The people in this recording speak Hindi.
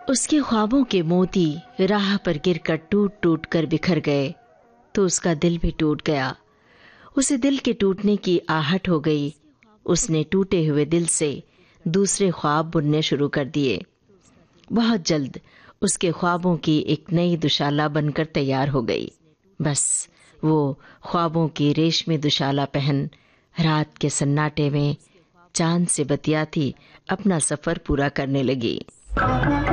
उसके ख्वाबों के मोती राह पर गिरकर टूट टूट कर बिखर गए तो उसका दिल भी टूट गया। उसे दिल के टूटने की आहट हो गई। उसने टूटे हुए दिल से दूसरे ख्वाब बुनने शुरू कर दिए। बहुत जल्द उसके ख्वाबों की एक नई दुशाला बनकर तैयार हो गई। बस वो ख्वाबों की रेशमी दुशाला पहन रात के सन्नाटे में चांद से बतियाती अपना सफर पूरा करने लगी।